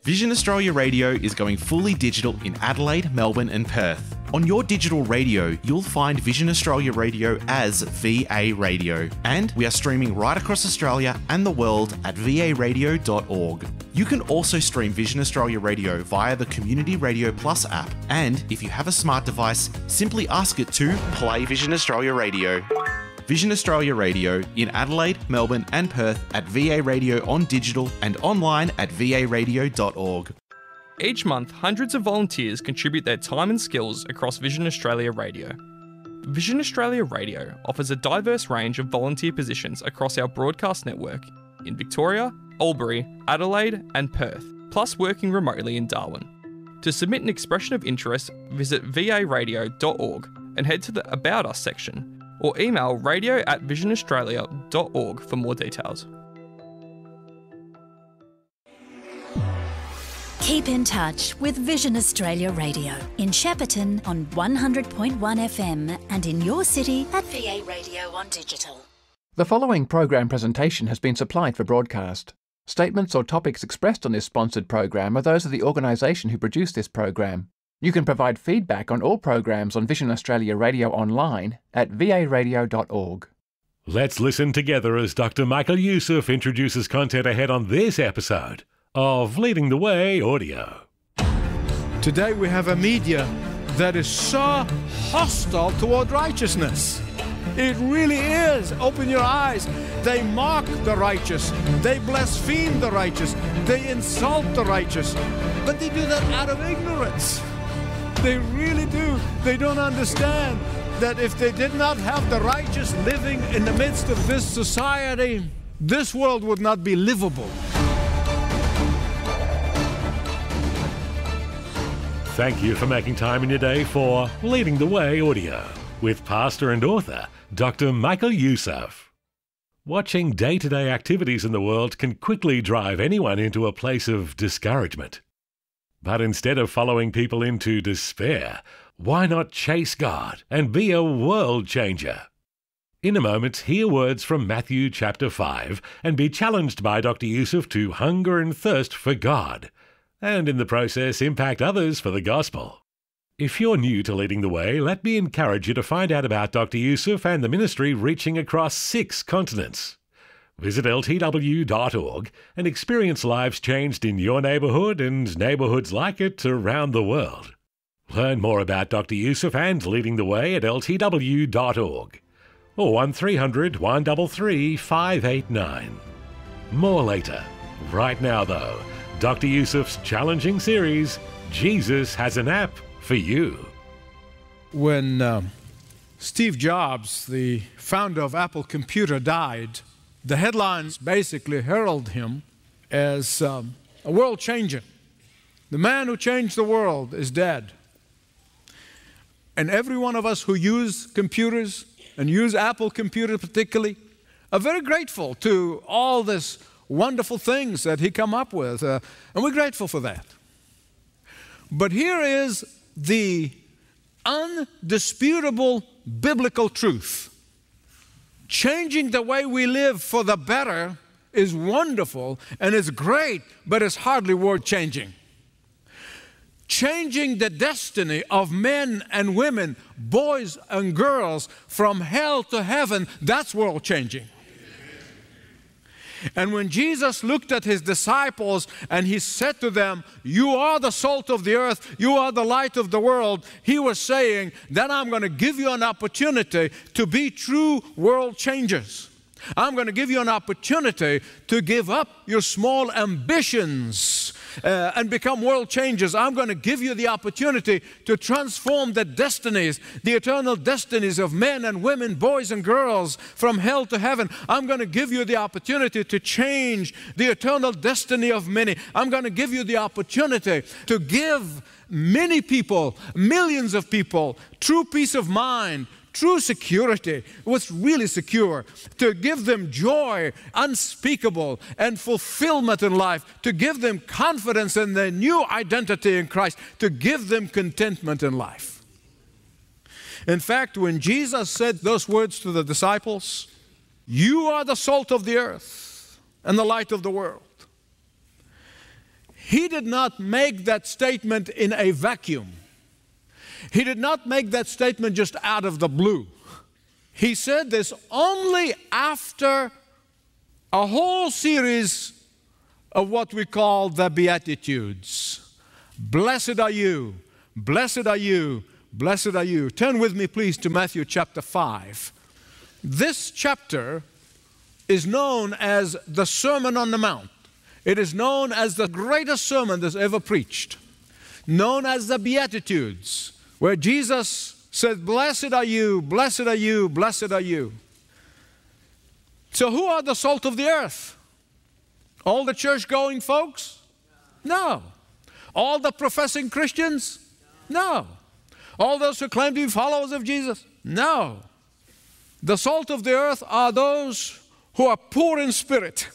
Vision Australia Radio is going fully digital in Adelaide, Melbourne and Perth. On your digital radio, you'll find Vision Australia Radio as VA Radio. And we are streaming right across Australia and the world at varadio.org. You can also stream Vision Australia Radio via the Community Radio Plus app. And if you have a smart device, simply ask it to play Vision Australia Radio. Vision Australia Radio in Adelaide, Melbourne and Perth at VA Radio on digital and online at varadio.org. Each month, hundreds of volunteers contribute their time and skills across Vision Australia Radio. Vision Australia Radio offers a diverse range of volunteer positions across our broadcast network in Victoria, Albury, Adelaide and Perth, plus working remotely in Darwin. To submit an expression of interest, visit varadio.org and head to the About Us section, or email radio@visionaustralia.org for more details. Keep in touch with Vision Australia Radio in Shepparton on 100.1 FM and in your city at VA Radio on digital. The following program presentation has been supplied for broadcast. Statements or topics expressed on this sponsored program are those of the organisation who produced this program. You can provide feedback on all programs on Vision Australia Radio online at varadio.org. Let's listen together as Dr. Michael Youssef introduces content ahead on this episode of Leading the Way Audio. Today we have a media that is so hostile toward righteousness. It really is. Open your eyes. They mock the righteous. They blaspheme the righteous. They insult the righteous. But they do that out of ignorance. They really do. They don't understand that if they did not have the righteous living in the midst of this society, this world would not be livable. Thank you for making time in your day for Leading the Way Audio with pastor and author Dr. Michael Youssef. Watching day-to-day activities in the world can quickly drive anyone into a place of discouragement. But instead of following people into despair, why not chase God and be a world changer? In a moment, hear words from Matthew chapter 5 and be challenged by Dr. Youssef to hunger and thirst for God, and in the process impact others for the gospel. If you're new to Leading the Way, let me encourage you to find out about Dr. Youssef and the ministry reaching across 6 continents. Visit ltw.org and experience lives changed in your neighbourhood and neighbourhoods like it around the world. Learn more about Dr. Youssef and Leading the Way at ltw.org or 1300 133 589. More later. Right now, though, Dr. Youssef's challenging series, Jesus Has an App for You. When Steve Jobs, the founder of Apple Computer, died, the headlines basically herald him as a world changer. The man who changed the world is dead. And every one of us who use computers, and use Apple Computer particularly, are very grateful to all this wonderful things that he come up with. And we're grateful for that. But here is the undisputable biblical truth. Changing the way we live for the better is wonderful and it's great, but it's hardly worth changing. Changing the destiny of men and women, boys and girls from hell to heaven, that's world changing. And when Jesus looked at his disciples and he said to them, "You are the salt of the earth, you are the light of the world," he was saying, "Then I'm going to give you an opportunity to be true world changers. I'm going to give you an opportunity to give up your small ambitions and become world changers. I'm going to give you the opportunity to transform the destinies, the eternal destinies of men and women, boys and girls from hell to heaven. I'm going to give you the opportunity to change the eternal destiny of many. I'm going to give you the opportunity to give many people, millions of people, true peace of mind, true security, what's really secure, to give them joy unspeakable and fulfillment in life, to give them confidence in their new identity in Christ, to give them contentment in life." In fact, when Jesus said those words to the disciples, "You are the salt of the earth and the light of the world," He did not make that statement in a vacuum. He did not make that statement just out of the blue. He said this only after a whole series of what we call the Beatitudes. Blessed are you, blessed are you, blessed are you. Turn with me, please, to Matthew chapter 5. This chapter is known as the Sermon on the Mount. It is known as the greatest sermon that's ever preached, known as the Beatitudes, where Jesus said, blessed are you, blessed are you, blessed are you. So who are the salt of the earth? All the church-going folks? No. All the professing Christians? No. All those who claim to be followers of Jesus? No. The salt of the earth are those who are poor in spirit,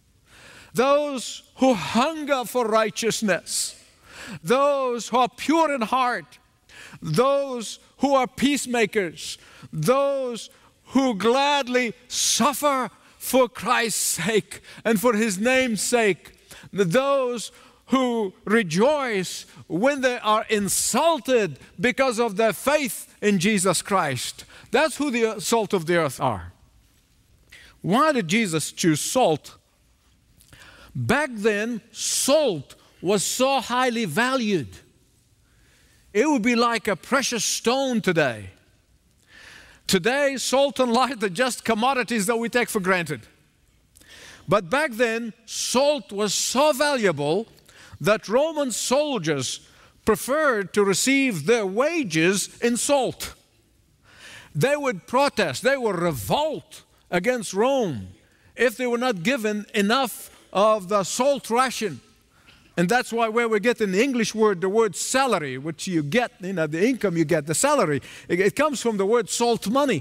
those who hunger for righteousness, those who are pure in heart, those who are peacemakers, those who gladly suffer for Christ's sake and for His name's sake, those who rejoice when they are insulted because of their faith in Jesus Christ. That's who the salt of the earth are. Why did Jesus choose salt? Back then, salt was so highly valued. It would be like a precious stone today. Today, salt and light are just commodities that we take for granted. But back then, salt was so valuable that Roman soldiers preferred to receive their wages in salt. They would protest, they would revolt against Rome if they were not given enough of the salt ration. And that's why where we get in the English word, the word salary, which you get, the income you get, the salary, it comes from the word salt money.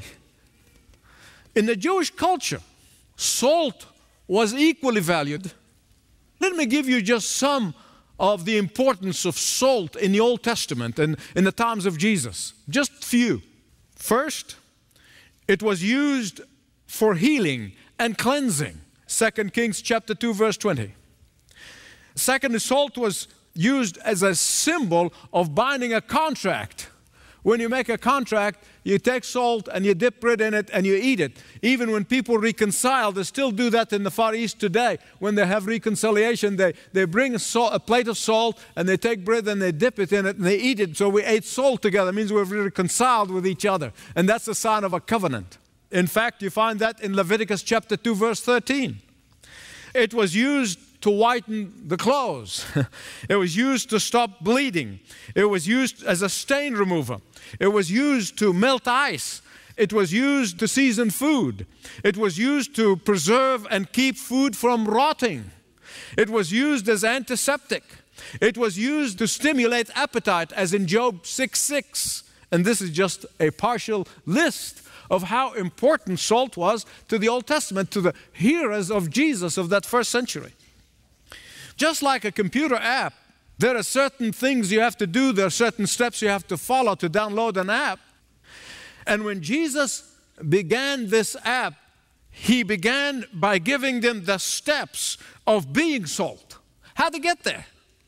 In the Jewish culture, salt was equally valued. Let me give you just some of the importance of salt in the Old Testament and in the times of Jesus. Just few. First, it was used for healing and cleansing. 2 Kings chapter 2, verse 20. Second, salt was used as a symbol of binding a contract. When you make a contract, you take salt and you dip bread in it and you eat it. Even when people reconcile, they still do that in the Far East today. When they have reconciliation, they bring a plate of salt and they take bread and they dip it in it and they eat it. So we ate salt together. It means we've reconciled with each other. And that's a sign of a covenant. In fact, you find that in Leviticus chapter 2, verse 13. It was used to whiten the clothes. It was used to stop bleeding. It was used as a stain remover. It was used to melt ice. It was used to season food. It was used to preserve and keep food from rotting. It was used as antiseptic. It was used to stimulate appetite, as in Job 6:6. And this is just a partial list of how important salt was to the Old Testament, to the hearers of Jesus of that first century. Just like a computer app, there are certain things you have to do, there are certain steps you have to follow to download an app. And when Jesus began this app, He began by giving them the steps of being salt. How to get there?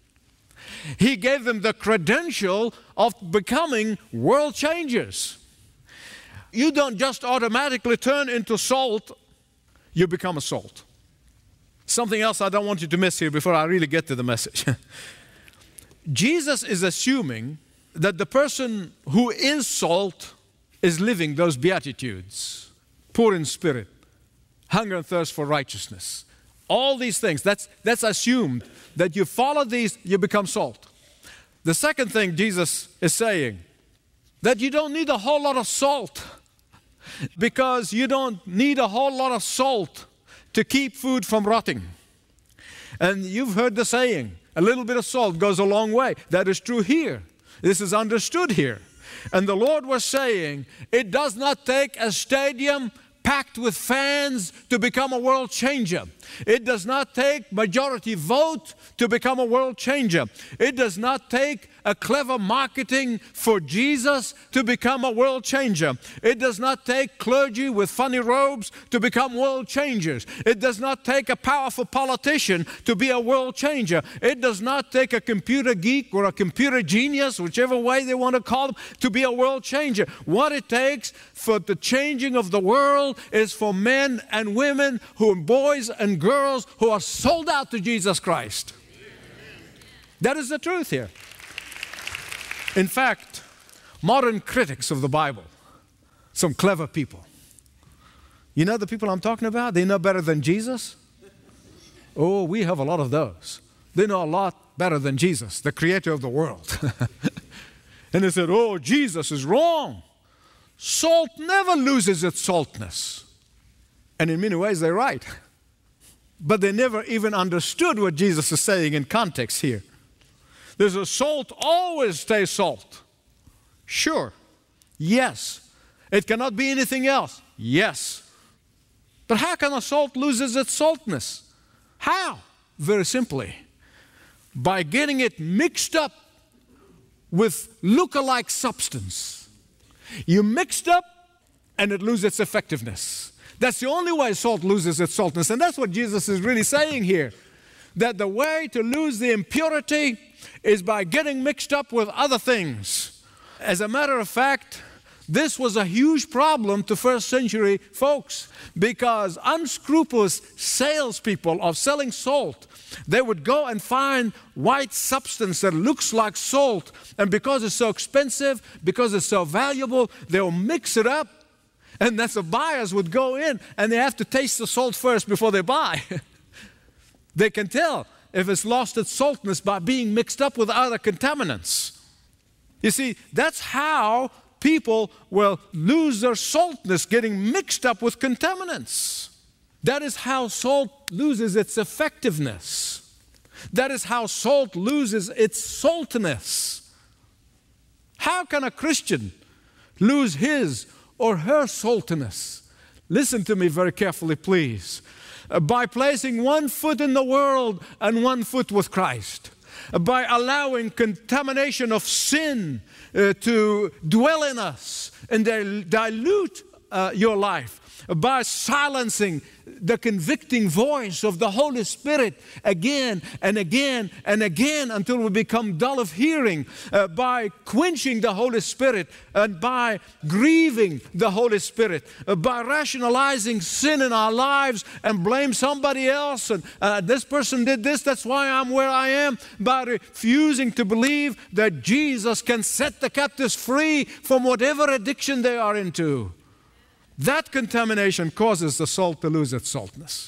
He gave them the credential of becoming world changers. You don't just automatically turn into salt, you become a salt. Something else I don't want you to miss here before I really get to the message. Jesus is assuming that the person who is salt is living those Beatitudes, poor in spirit, hunger and thirst for righteousness. All these things, that's assumed that you follow these, you become salt. The second thing Jesus is saying, that you don't need a whole lot of salt, because you don't need a whole lot of salt to keep food from rotting. And you've heard the saying, a little bit of salt goes a long way. That is true here. This is understood here. And the Lord was saying, it does not take a stadium packed with fans to become a world changer. It does not take majority vote to become a world changer. It does not take a clever marketing for Jesus to become a world changer. It does not take clergy with funny robes to become world changers. It does not take a powerful politician to be a world changer. It does not take a computer geek or a computer genius, whichever way they want to call them, to be a world changer. What it takes for the changing of the world is for men and women, boys and girls who are sold out to Jesus Christ. That is the truth here. In fact, modern critics of the Bible, some clever people. You know the people I'm talking about? They know better than Jesus? Oh, we have a lot of those. They know a lot better than Jesus, the creator of the world. And they said, oh, Jesus is wrong. Salt never loses its saltness. And in many ways, they're right. But they never even understood what Jesus is saying in context here. There's a salt always stays salt. Sure. Yes. It cannot be anything else. Yes. But how can a salt loses its saltness? How? Very simply, by getting it mixed up with look-alike substance. You mixed up and it loses its effectiveness. That's the only way salt loses its saltness. And that's what Jesus is really saying here. That the way to lose the impurity is by getting mixed up with other things. As a matter of fact, this was a huge problem to first century folks, because unscrupulous salespeople of selling salt, they would go and find white substance that looks like salt, and because it's so expensive, because it's so valuable, they'll mix it up, and that's the buyers would go in and they have to taste the salt first before they buy. They can tell if it's lost its saltness by being mixed up with other contaminants. You see, that's how people will lose their saltness, getting mixed up with contaminants. That is how salt loses its effectiveness. That is how salt loses its saltiness. How can a Christian lose his or her saltiness? Listen to me very carefully, please. By placing one foot in the world and one foot with Christ. By allowing contamination of sin to dwell in us and dilute your life. By silencing the convicting voice of the Holy Spirit again and again and again until we become dull of hearing, by quenching the Holy Spirit and by grieving the Holy Spirit, by rationalizing sin in our lives and blame somebody else, and this person did this, that's why I'm where I am, by refusing to believe that Jesus can set the captives free from whatever addiction they are into. That contamination causes the salt to lose its saltness.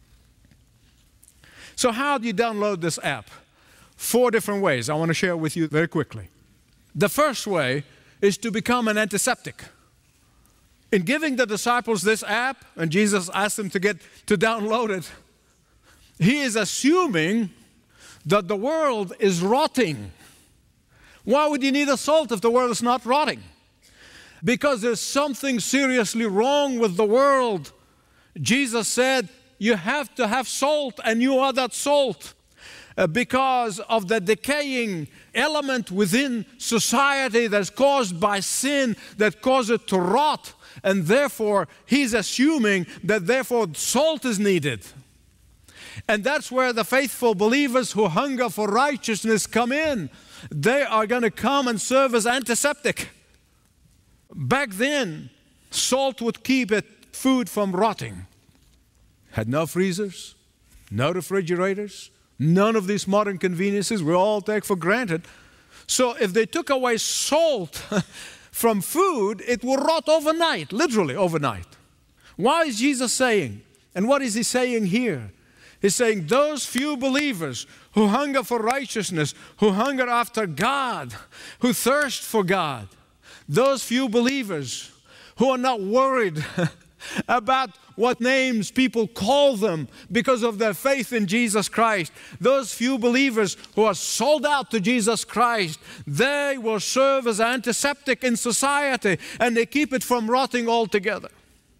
So how do you download this app? 4 different ways I want to share with you very quickly. The first way is to become an antiseptic. In giving the disciples this app, and Jesus asked them to download it, he is assuming that the world is rotting. Why would you need a salt if the world is not rotting? Because there's something seriously wrong with the world. Jesus said, you have to have salt, and you are that salt. Because of the decaying element within society that's caused by sin, that causes it to rot. And therefore, he's assuming that therefore salt is needed. And that's where the faithful believers who hunger for righteousness come in. They are going to come and serve as antiseptic. Back then, salt would keep food from rotting. Had no freezers, no refrigerators, none of these modern conveniences we all take for granted. So if they took away salt from food, it would rot overnight, literally overnight. Why is Jesus saying, and what is he saying here? He's saying those few believers who hunger for righteousness, who hunger after God, who thirst for God, those few believers who are not worried about what names people call them because of their faith in Jesus Christ, those few believers who are sold out to Jesus Christ, they will serve as antiseptic in society, and they keep it from rotting altogether.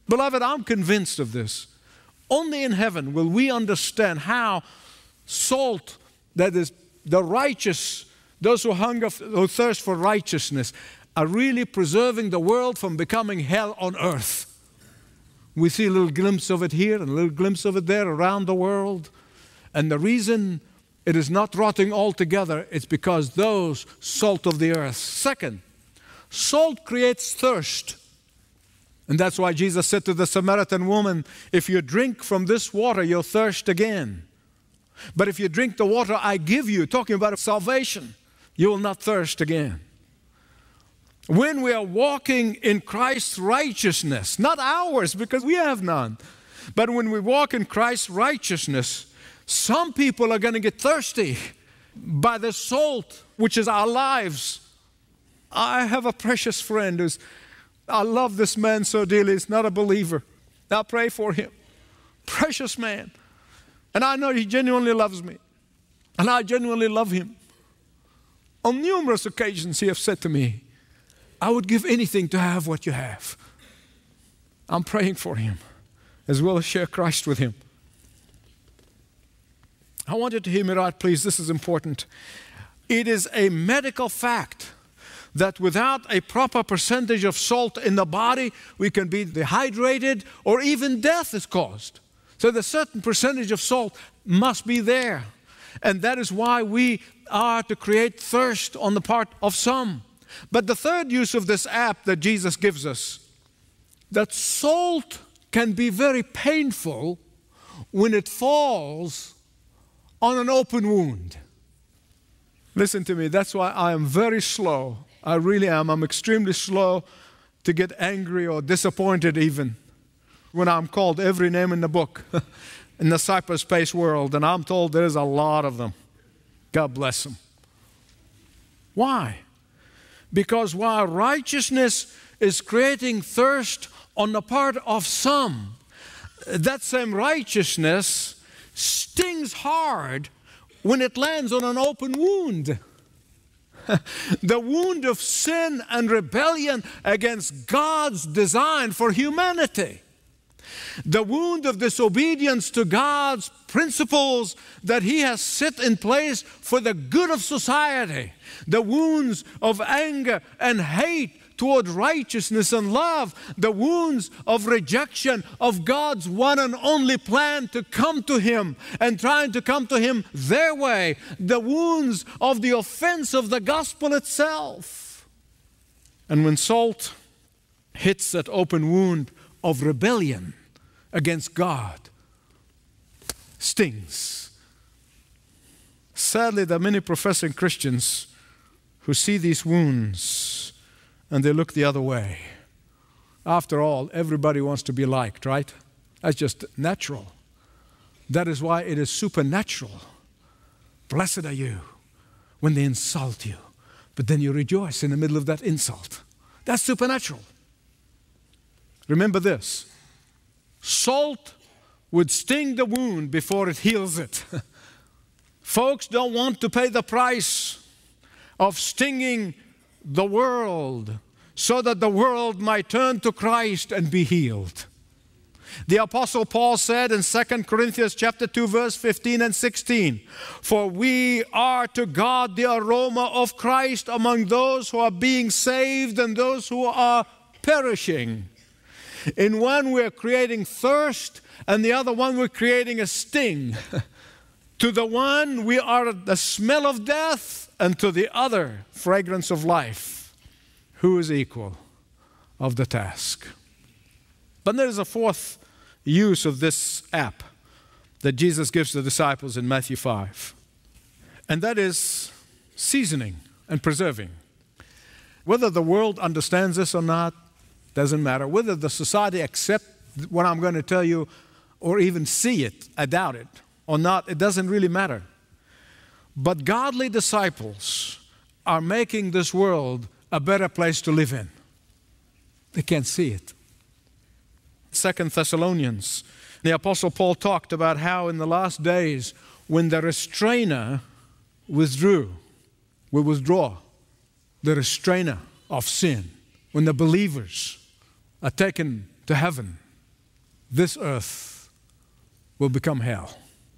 Beloved, I'm convinced of this. Only in heaven will we understand how salt, that is the righteous, those who hunger, who thirst for righteousness, are really preserving the world from becoming hell on earth. We see a little glimpse of it here and a little glimpse of it there around the world. And the reason it is not rotting altogether, it's because those salt of the earth. Second, salt creates thirst. And that's why Jesus said to the Samaritan woman, if you drink from this water, you'll thirst again. But if you drink the water I give you, talking about salvation, you will not thirst again. When we are walking in Christ's righteousness, not ours because we have none, but when we walk in Christ's righteousness, some people are going to get thirsty by the salt, which is our lives. I have a precious friend I love this man so dearly. He's not a believer. I pray for him. Precious man. And I know he genuinely loves me. And I genuinely love him. On numerous occasions he has said to me, I would give anything to have what you have. I'm praying for him as well as share Christ with him. I want you to hear me right, please. This is important. It is a medical fact that without a proper percentage of salt in the body, we can be dehydrated or even death is caused. So the certain percentage of salt must be there. And that is why we are to create thirst on the part of some. But the third use of this app that Jesus gives us, that salt can be very painful when it falls on an open wound. Listen to me, that's why I am very slow. I really am. I'm extremely slow to get angry or disappointed even when I'm called every name in the book in the cyberspace world, and I'm told there's a lot of them. God bless them. Why? Because while righteousness is creating thirst on the part of some, that same righteousness stings hard when it lands on an open wound. The wound of sin and rebellion against God's design for humanity. The wound of disobedience to God's principles that He has set in place for the good of society. The wounds of anger and hate toward righteousness and love. The wounds of rejection of God's one and only plan to come to Him and trying to come to Him their way. The wounds of the offense of the gospel itself. And when salt hits that open wound of rebellion against God, stings. Sadly, there are many professing Christians who see these wounds and they look the other way. After all, everybody wants to be liked, right? That's just natural. That is why it is supernatural. Blessed are you when they insult you, but then you rejoice in the middle of that insult. That's supernatural. Remember this. Salt would sting the wound before it heals it. Folks don't want to pay the price of stinging the world so that the world might turn to Christ and be healed. The Apostle Paul said in 2 Corinthians chapter 2, verse 15 and 16, "For we are to God the aroma of Christ among those who are being saved and those who are perishing." In one we're creating thirst, and the other one we're creating a sting. To the one we are the smell of death, and to the other fragrance of life. Who is equal of the task? But there is a fourth use of this app that Jesus gives the disciples in Matthew 5. And that is seasoning and preserving. Whether the world understands this or not, doesn't matter. Whether the society accepts what I'm going to tell you or even see it, I doubt it, or not, it doesn't really matter. But godly disciples are making this world a better place to live in. They can't see it. 2 Thessalonians, the Apostle Paul talked about how in the last days when the restrainer will withdraw the restrainer of sin. When the believers are taken to heaven this earth will become hell.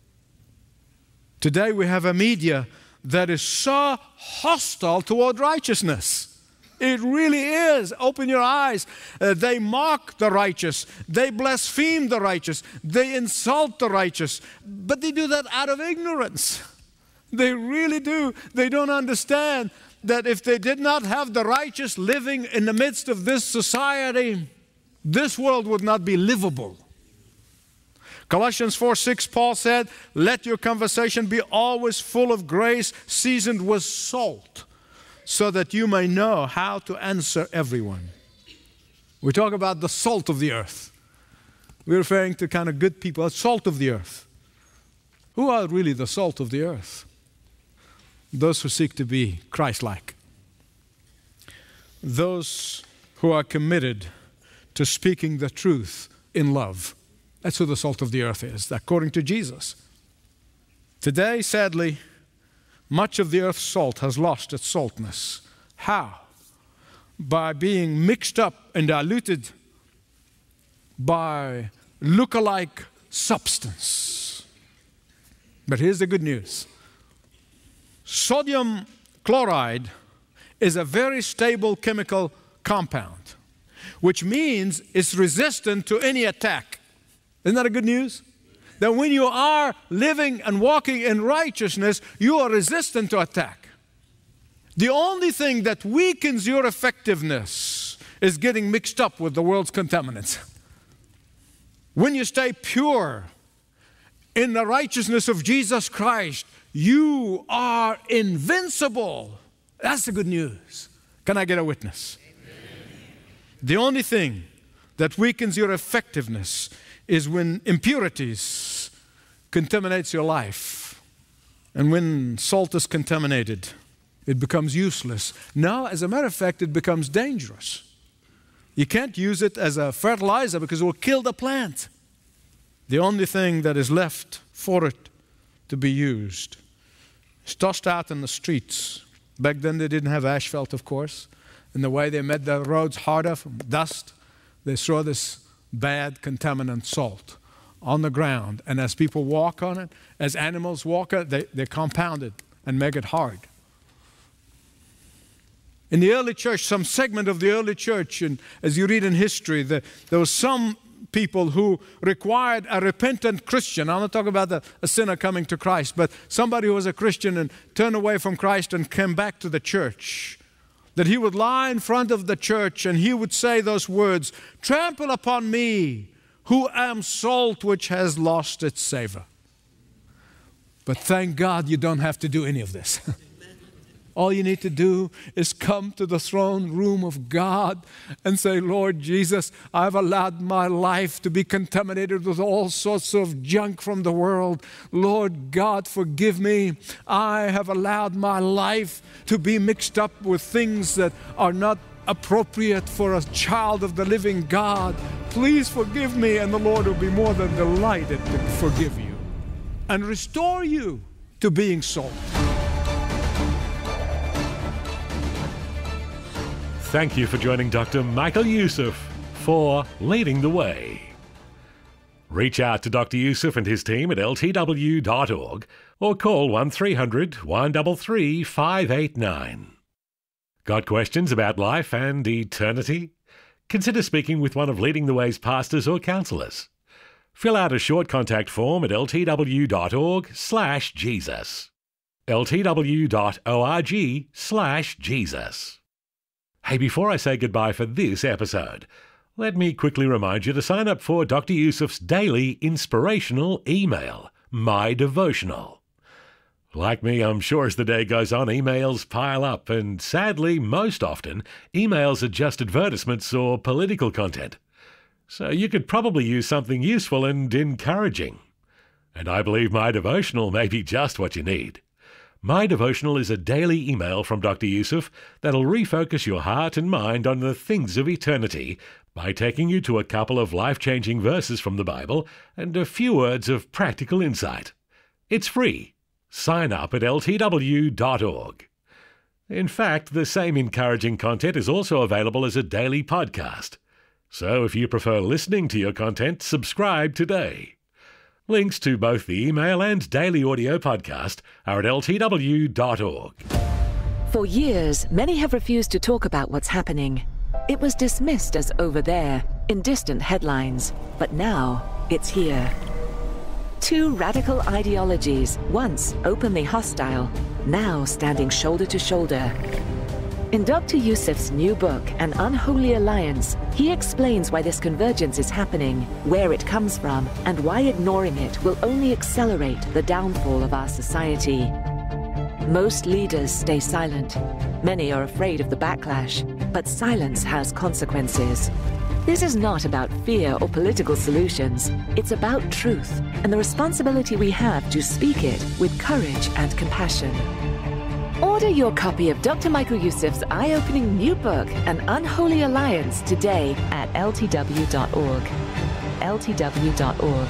Today we have a media that is so hostile toward righteousness. It really is. Open your eyes. They mock the righteous. They blaspheme the righteous. They insult the righteous. But they do that out of ignorance. They really do. They don't understand that if they did not have the righteous living in the midst of this society, this world would not be livable. Colossians 4:6, Paul said, "Let your conversation be always full of grace, seasoned with salt, so that you may know how to answer everyone." We talk about the salt of the earth. We're referring to kind of good people, salt of the earth. Who are really the salt of the earth? Those who seek to be Christ-like. Those who are committed to speaking the truth in love. That's who the salt of the earth is, according to Jesus. Today, sadly, much of the earth's salt has lost its saltness. How? By being mixed up and diluted by look-alike substance. But here's the good news. Sodium chloride is a very stable chemical compound, which means it's resistant to any attack. Isn't that a good news? That when you are living and walking in righteousness, you are resistant to attack. The only thing that weakens your effectiveness is getting mixed up with the world's contaminants. When you stay pure in the righteousness of Jesus Christ, you are invincible. That's the good news. Can I get a witness? Amen. The only thing that weakens your effectiveness is when impurities contaminates your life. And when salt is contaminated, it becomes useless. Now, as a matter of fact, it becomes dangerous. You can't use it as a fertilizer because it will kill the plant. The only thing that is left for it to be used is tossed out in the streets. Back then they didn't have asphalt, of course. And the way they made the roads harder from dust, they throw this bad contaminant salt on the ground. And as people walk on it, as animals walk on it, they compound it and make it hard. In the early church, some segment of the early church, and as you read in history, there was some people who required a repentant Christian. I'm not talking about a sinner coming to Christ, but somebody who was a Christian and turned away from Christ and came back to the church. That he would lie in front of the church and he would say those words, "Trample upon me, who am salt which has lost its savor." But thank God you don't have to do any of this. All you need to do is come to the throne room of God and say, "Lord Jesus, I've allowed my life to be contaminated with all sorts of junk from the world. Lord God, forgive me. I have allowed my life to be mixed up with things that are not appropriate for a child of the living God. Please forgive me." And the Lord will be more than delighted to forgive you and restore you to being salt. Thank you for joining Dr. Michael Youssef for Leading the Way. Reach out to Dr. Youssef and his team at ltw.org or call 1300 133 589. Got questions about life and eternity? Consider speaking with one of Leading the Way's pastors or counselors. Fill out a short contact form at ltw.org/Jesus. ltw.org/Jesus. Hey, before I say goodbye for this episode, let me quickly remind you to sign up for Dr. Youssef's daily inspirational email, My Devotional. Like me, I'm sure as the day goes on, emails pile up, and sadly, most often, emails are just advertisements or political content. So you could probably use something useful and encouraging. And I believe My Devotional may be just what you need. My Devotional is a daily email from Dr. Youssef that'll refocus your heart and mind on the things of eternity by taking you to a couple of life-changing verses from the Bible and a few words of practical insight. It's free. Sign up at ltw.org. In fact, the same encouraging content is also available as a daily podcast. So if you prefer listening to your content, subscribe today. Links to both the email and daily audio podcast are at ltw.org. For years, many have refused to talk about what's happening. It was dismissed as over there, in distant headlines, but now it's here. Two radical ideologies, once openly hostile, now standing shoulder to shoulder. In Dr. Yousaf's new book, An Unholy Alliance, he explains why this convergence is happening, where it comes from, and why ignoring it will only accelerate the downfall of our society. Most leaders stay silent. Many are afraid of the backlash, but silence has consequences. This is not about fear or political solutions. It's about truth and the responsibility we have to speak it with courage and compassion. Order your copy of Dr. Michael Yousaf's eye-opening new book, An Unholy Alliance, today at ltw.org. ltw.org.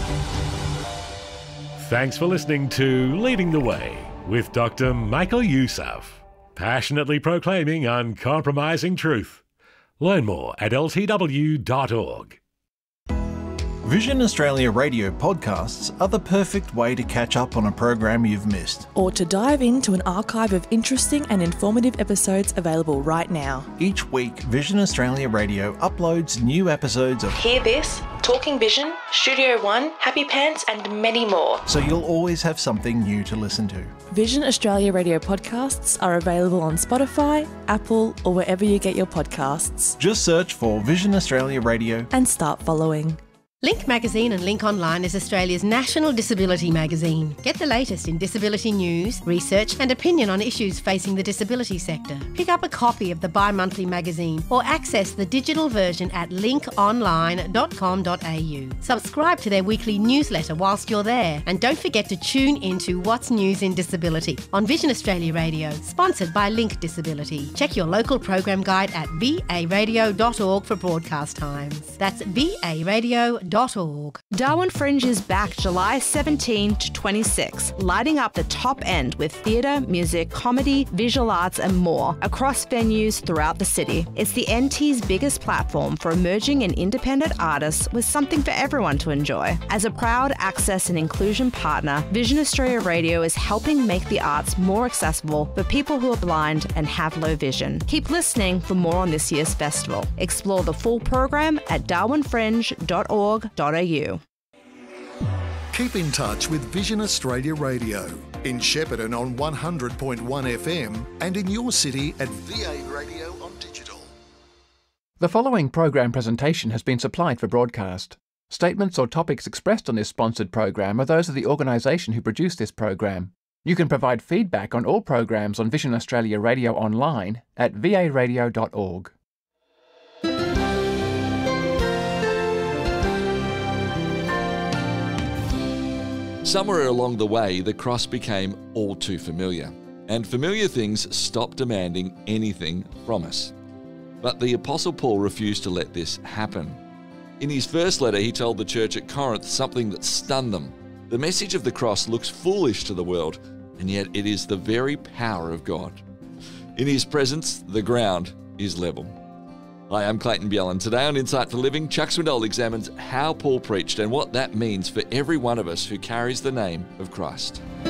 Thanks for listening to Leading the Way with Dr. Michael Yousaf, passionately proclaiming uncompromising truth. Learn more at ltw.org. Vision Australia radio podcasts are the perfect way to catch up on a program you've missed. Or to dive into an archive of interesting and informative episodes available right now. Each week, Vision Australia Radio uploads new episodes of Hear This, Talking Vision, Studio One, Happy Pants, and many more. so you'll always have something new to listen to. Vision Australia radio podcasts are available on Spotify, Apple, or wherever you get your podcasts. Just search for Vision Australia Radio. And start following. Link Magazine and Link Online is Australia's national disability magazine. Get the latest in disability news, research and opinion on issues facing the disability sector. Pick up a copy of the bi-monthly magazine or access the digital version at linkonline.com.au. Subscribe to their weekly newsletter whilst you're there, and don't forget to tune into What's News in Disability on Vision Australia Radio, sponsored by Link Disability. Check your local program guide at varadio.org for broadcast times. That's varadio.org. Darwin Fringe is back July 17 to 26, lighting up the top end with theatre, music, comedy, visual arts and more across venues throughout the city. It's the NT's biggest platform for emerging and independent artists with something for everyone to enjoy. As a proud access and inclusion partner, Vision Australia Radio is helping make the arts more accessible for people who are blind and have low vision. Keep listening for more on this year's festival. Explore the full program at darwinfringe.org.au. Keep in touch with Vision Australia Radio in Shepparton on 100.1 FM and in your city at VA Radio on digital. The following program presentation has been supplied for broadcast. Statements or topics expressed on this sponsored program are those of the organisation who produced this program. You can provide feedback on all programs on Vision Australia Radio online at varadio.org. Somewhere along the way, the cross became all too familiar, and familiar things stopped demanding anything from us. But the Apostle Paul refused to let this happen. In his first letter, he told the church at Corinth something that stunned them. The message of the cross looks foolish to the world, and yet it is the very power of God. In his presence, the ground is level. Hi, I'm Clayton Bjelland. Today on Insight for Living, Chuck Swindoll examines how Paul preached and what that means for every one of us who carries the name of Christ.